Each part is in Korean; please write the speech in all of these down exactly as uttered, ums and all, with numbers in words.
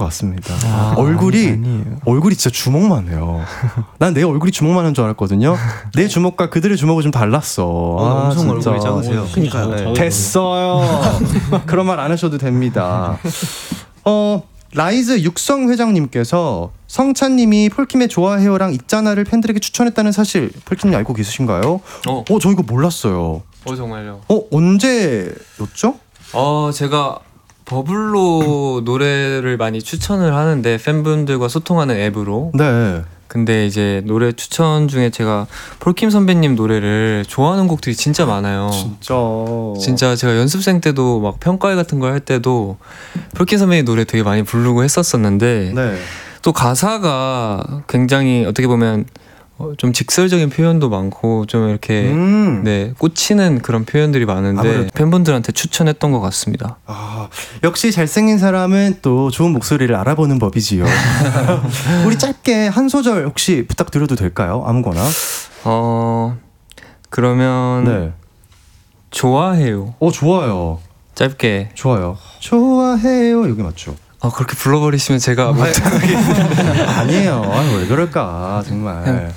것 같습니다. 아, 얼굴이 아니에요. 얼굴이 진짜 주먹만 해요. 난 내 얼굴이 주먹만 한 줄 알았거든요. 내 주먹과 그들의 주먹은 좀 달랐어. 어, 아, 엄청 진짜. 얼굴이 작으세요. 그러니까요. 네. 됐어요. 그런 말 안 하셔도 됩니다. 어, 라이즈 육성 회장님께서 성찬님이 폴킴의 좋아해요랑 있잖아를 팬들에게 추천했다는 사실 폴킴님 알고 계신가요? 어, 어, 저 이거 몰랐어요. 어 정말요. 어, 언제였죠? 어 제가 버블로 노래를 많이 추천을 하는데 팬분들과 소통하는 앱으로. 네. 근데 이제 노래 추천 중에 제가 폴킴 선배님 노래를 좋아하는 곡들이 진짜 많아요. 진짜. 진짜 제가 연습생 때도 막 평가회 같은 걸 할 때도 폴킴 선배님 노래 되게 많이 부르고 했었었는데 네. 또 가사가 굉장히 어떻게 보면 어, 좀 직설적인 표현도 많고 좀 이렇게 음. 네 꽂히는 그런 표현들이 많은데 아무래도. 팬분들한테 추천했던 것 같습니다. 아, 역시 잘생긴 사람은 또 좋은 목소리를 알아보는 법이지요. 우리 짧게 한 소절 혹시 부탁드려도 될까요? 아무거나. 어 그러면 네. 좋아해요. 어, 좋아요. 짧게. 좋아요. 좋아해요. 여기 맞죠? 아 그렇게 불러버리시면 제가 못 아니에요. 아유, 왜 그럴까 정말.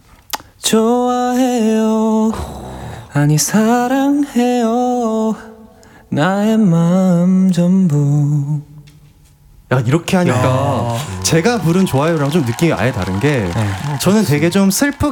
좋아해요. 아니 사랑해요. 나의 마음 전부. 야, 이렇게 하니까 제가 부른 좋아요랑 좀 느낌이 아예 다른 게 네. 저는 되게 좀 슬프게